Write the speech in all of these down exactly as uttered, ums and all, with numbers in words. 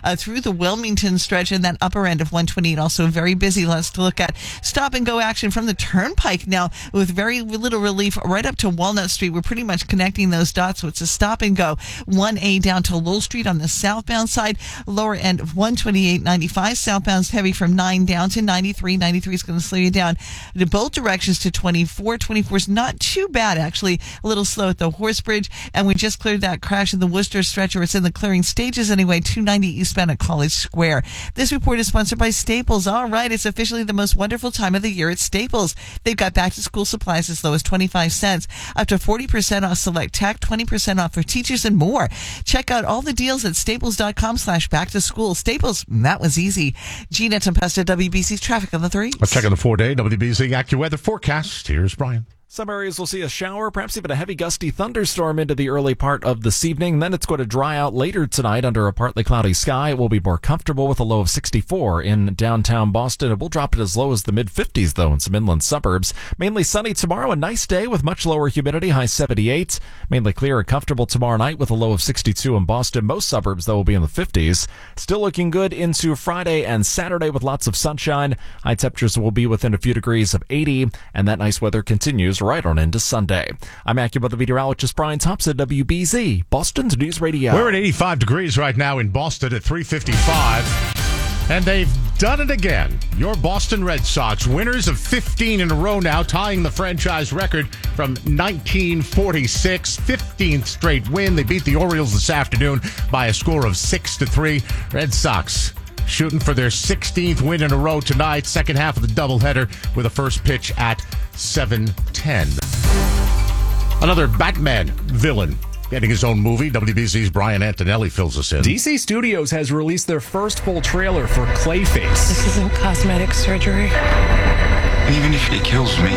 uh, through the Wilmington stretch and that upper end of one twenty-eight. Also very busy. Let's look at stop and go action from the Turnpike now with very little relief right up to Walnut Street. We're pretty much connecting those dots. So it's a stop and go one A down to Lowell Street on the southbound side, lower end of one twenty-eight ninety-five. Southbound's heavy from nine down to ninety-three. ninety-three is going to slow you down to both directions to twenty-four. twenty-four is not too bad, actually. A little slow at the Horse Bridge. And we just cleared that crash in the Worcester stretch, or it's in the clearing stages anyway, two ninety eastbound at College Square. This report is sponsored by Staples. All right, it's officially the most wonderful time of the year at Staples. They've got back to school supplies as low as twenty-five cents, up to forty percent off select tech, twenty percent off for teachers and more. Check out all the deals at staples.com slash back to school. Staples, that was easy. Gina Tempesta, W B C's traffic on the three. Let's check on the four-day W B C AccuWeather forecast. Here's Brian. Some areas will see a shower, perhaps even a heavy gusty thunderstorm into the early part of this evening. Then it's going to dry out later tonight under a partly cloudy sky. It will be more comfortable with a low of sixty-four in downtown Boston. It will drop it as low as the mid-fifties, though, in some inland suburbs. Mainly sunny tomorrow, a nice day with much lower humidity, high seventy-eight. Mainly clear and comfortable tomorrow night with a low of sixty-two in Boston. Most suburbs, though, will be in the fifties. Still looking good into Friday and Saturday with lots of sunshine. High temperatures will be within a few degrees of eighty, and that nice weather continues right on into Sunday. I'm AccuWeather meteorologist Brian Thompson, W B Z, Boston's News Radio. We're at eighty-five degrees right now in Boston at three fifty-five. And they've done it again. Your Boston Red Sox, winners of fifteen in a row now, tying the franchise record from nineteen forty-six. fifteenth straight win. They beat the Orioles this afternoon by a score of six to three. Red Sox shooting for their sixteenth win in a row tonight. Second half of the doubleheader with a first pitch at seven ten. Another Batman villain getting his own movie. W B C's Brian Antonelli fills us in. D C Studios has released their first full trailer for Clayface. This isn't cosmetic surgery. Even if he kills me,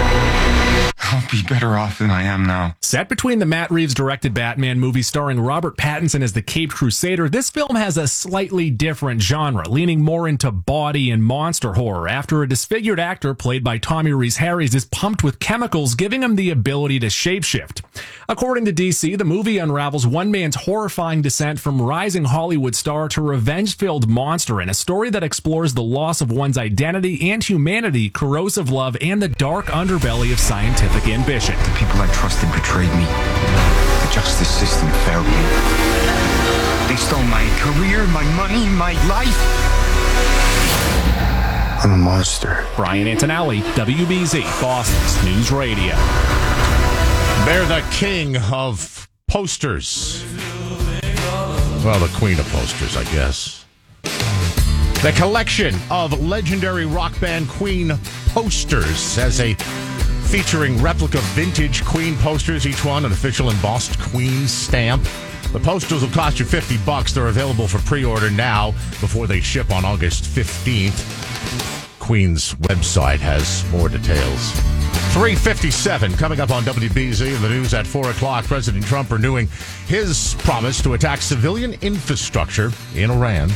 I'll be better off than I am now. Set between the Matt Reeves-directed Batman movie starring Robert Pattinson as the Caped Crusader, this film has a slightly different genre, leaning more into body and monster horror after a disfigured actor played by Tommy Reese Harris is pumped with chemicals, giving him the ability to shapeshift. According to D C, the movie unravels one man's horrifying descent from rising Hollywood star to revenge-filled monster in a story that explores the loss of one's identity and humanity, corrosive love, and the dark underbelly of scientific ambition. The people I trusted betrayed me. The justice system failed me. They stole my career, my money, my life. I'm a monster. Brian Antonelli, W B Z, Boston's News Radio. They're the king of posters. Well, the queen of posters, I guess. The collection of legendary rock band Queen posters as a featuring replica vintage Queen posters, each one an official embossed Queen stamp. The posters will cost you fifty bucks. They're available for pre-order now before they ship on August fifteenth. Queen's website has more details. three fifty-seven coming up on W B Z in the news at four o'clock. President Trump renewing his promise to attack civilian infrastructure in Iran.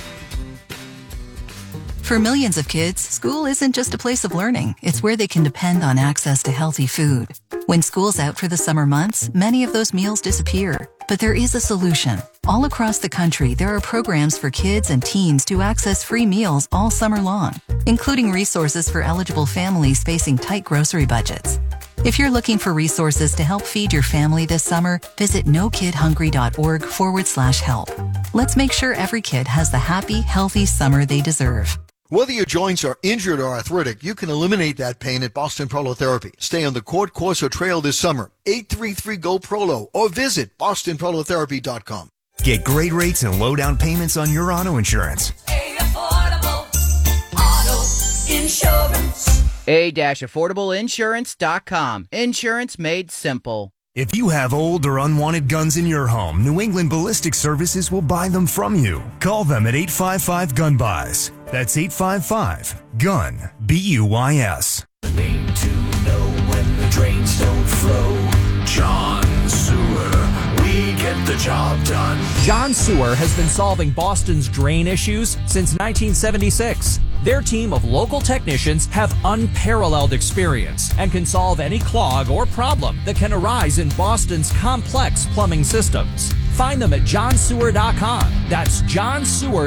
For millions of kids, school isn't just a place of learning. It's where they can depend on access to healthy food. When school's out for the summer months, many of those meals disappear. But there is a solution. All across the country, there are programs for kids and teens to access free meals all summer long, including resources for eligible families facing tight grocery budgets. If you're looking for resources to help feed your family this summer, visit nokidhungry.org forward slash help. Let's make sure every kid has the happy, healthy summer they deserve. Whether your joints are injured or arthritic, you can eliminate that pain at Boston Prolotherapy. Stay on the Court Course or Trail this summer. eight three three G O Prolo or visit boston prolotherapy dot com. Get great rates and low down payments on your auto insurance. A affordable auto insurance. A affordable insurance dot com. Insurance made simple. If you have old or unwanted guns in your home, New England Ballistic Services will buy them from you. Call them at eight five five gun buys. That's eight five five gun B U Y S. The name to know when the drains don't flow. John Sewer. We get the job done. John Sewer has been solving Boston's drain issues since nineteen seventy-six. Their team of local technicians have unparalleled experience and can solve any clog or problem that can arise in Boston's complex plumbing systems. Find them at john sewer dot com. That's john sewer